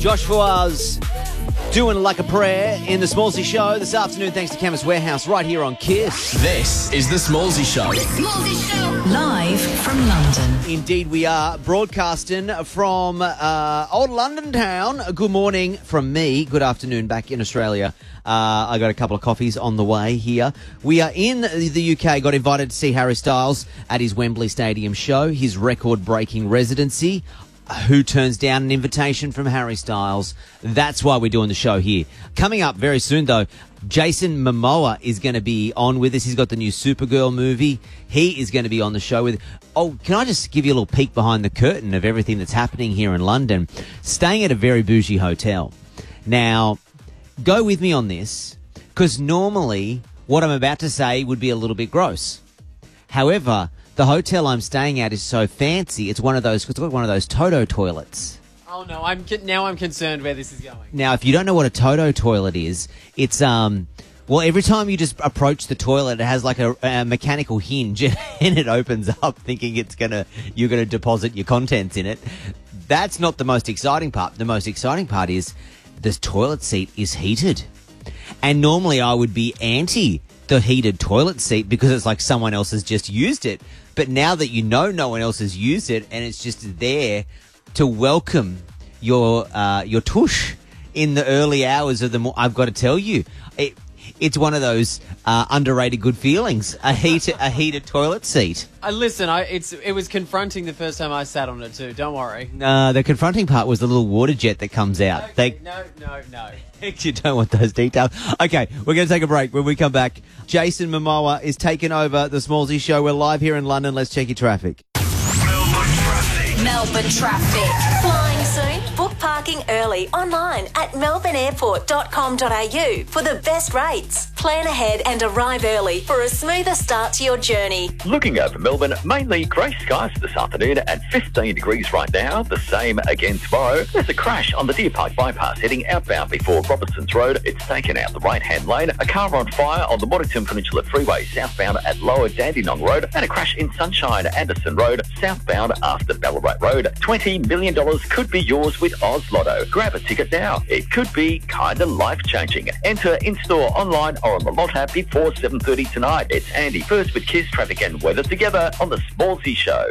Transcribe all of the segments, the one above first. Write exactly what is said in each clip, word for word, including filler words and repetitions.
Joshua's doing like a prayer in the Smallsy Show this afternoon, thanks to Chemist Warehouse, right here on Kiss. This is the Smallsy Show. The Smallsy Show. Live from London. Indeed, we are broadcasting from uh, old London town. Good morning from me. Good afternoon back in Australia. Uh, I got a couple of coffees on the way here. We are in the U K. Got invited to see Harry Styles at his Wembley Stadium show, his record-breaking residency. Who turns down an invitation from Harry Styles? That's why we're doing the show here. Coming up very soon, though, Jason Momoa is going to be on with us. He's got the new Supergirl movie. He is going to be on the show with... Oh, can I just give you a little peek behind the curtain of everything that's happening here in London? Staying at a very bougie hotel. Now, go with me on this, because normally what I'm about to say would be a little bit gross. However, the hotel I'm staying at is so fancy. It's one of those. It's got one of those Toto toilets. Oh no! I'm now I'm concerned where this is going. Now, if you don't know what a Toto toilet is, it's um. Well, every time you just approach the toilet, it has like a, a mechanical hinge, and it opens up, thinking it's gonna you're gonna deposit your contents in it. That's not the most exciting part. The most exciting part is the toilet seat is heated, and normally I would be anti the heated toilet seat because it's like someone else has just used it. But now that you know no one else has used it and it's just there to welcome your uh, your tush in the early hours of the morning, I've got to tell you, it, it's one of those uh, underrated good feelings, a heated, a heated toilet seat. I listen, I, it's it was confronting the first time I sat on it too, don't worry. Uh, the confronting part was the little water jet that comes out. Okay, they, no, no, no. You don't want those details. Okay, we're going to take a break. When we come back, Jason Momoa is taking over the Smallsy Show. We're live here in London. Let's check your traffic. Melbourne traffic. Melbourne traffic. Flying soon? Book parking early online at melbourne airport dot com dot a u for the best rates. Plan ahead and arrive early for a smoother start to your journey. Looking over Melbourne, mainly grey skies this afternoon at fifteen degrees right now. The same again tomorrow. There's a crash on the Deer Park bypass heading outbound before Robertson's Road. It's taken out the right-hand lane. A car on fire on the Mornington Peninsula Freeway southbound at Lower Dandenong Road, and a crash in Sunshine Anderson Road southbound after Ballarat Road. twenty million dollars could be yours with Oz Lotto. Grab a ticket now. It could be kinda life-changing. Enter in-store, online or on the Lot app before seven thirty tonight. It's Andy first with Kiss Traffic and Weather together on the Smallsy Show.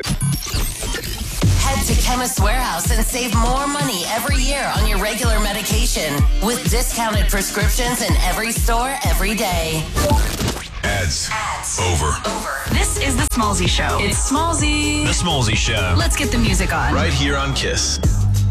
Head to Chemist Warehouse and save more money every year on your regular medication with discounted prescriptions in every store every day. Ads. Ads. Over. Over. This is the Smallsy Show. It's Smallsy. The Smallsy Show. Let's get the music on. Right here on Kiss.